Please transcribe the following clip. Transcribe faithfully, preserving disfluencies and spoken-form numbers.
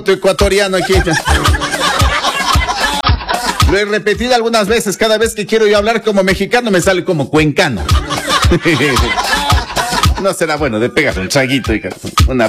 ecuatoriano aquí. Lo he repetido algunas veces, cada vez que quiero yo hablar como mexicano me sale como cuencano. No será bueno de pegar un traguito, hija. Una